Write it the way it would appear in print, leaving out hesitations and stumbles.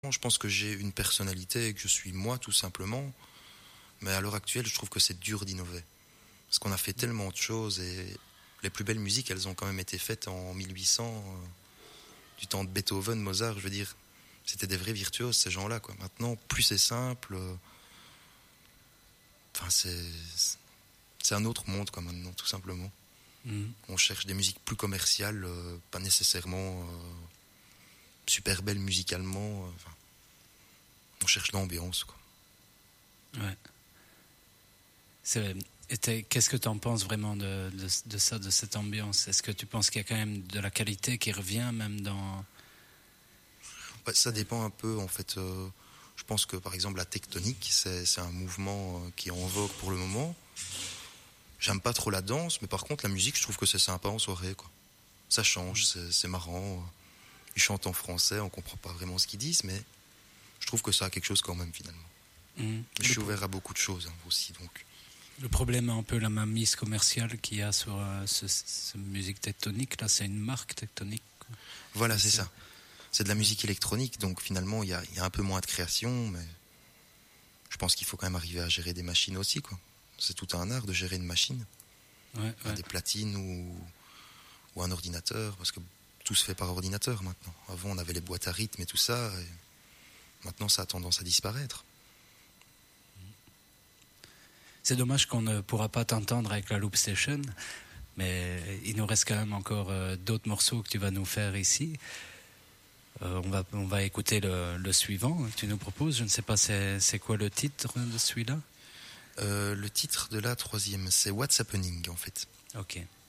Je pense que j'ai une personnalité et que je suis moi tout simplement. Mais à l'heure actuelle, je trouve que c'est dur d'innover. Parce qu'on a fait tellement de choses et les plus belles musiques, elles ont quand même été faites en 1800, du temps de Beethoven, Mozart, je veux dire. C'était des vrais virtuoses, ces gens-là, quoi. Maintenant, plus c'est simple. Enfin, c'est un autre monde, quoi, maintenant, tout simplement. On cherche des musiques plus commerciales, pas nécessairement super belles musicalement. On cherche l'ambiance, quoi. Ouais. Qu'est-ce que tu en penses vraiment de ça, de cette ambiance? Est-ce que tu penses qu'il y a quand même de la qualité qui revient même dans... Ouais, ça dépend un peu, en fait. Je pense que, par exemple, la tectonique, c'est un mouvement qui est en vogue pour le moment. J'aime pas trop la danse, mais par contre, la musique, je trouve que c'est sympa en soirée, quoi. Ça change, c'est marrant. Ils chantent en français, on comprend pas vraiment ce qu'ils disent, mais je trouve que ça a quelque chose quand même, finalement. Je suis ouvert à beaucoup de choses, aussi, donc... Le problème est un peu la mainmise commerciale qu'il y a sur cette musique tectonique. Là, c'est une marque tectonique. Voilà, c'est ça. C'est de la musique électronique, donc finalement, il y a un peu moins de création, mais je pense qu'il faut quand même arriver à gérer des machines aussi, quoi. C'est tout un art de gérer une machine. Ouais. Des platines ou un ordinateur, parce que tout se fait par ordinateur maintenant. Avant, on avait les boîtes à rythme et tout ça, et maintenant, ça a tendance à disparaître. C'est dommage qu'on ne pourra pas t'entendre avec la Loop Station, mais il nous reste quand même encore d'autres morceaux que tu vas nous faire ici. On va écouter le suivant que tu nous proposes. Je ne sais pas, c'est quoi le titre de celui-là? Le titre de la troisième, c'est What's Happening, en fait. Ok.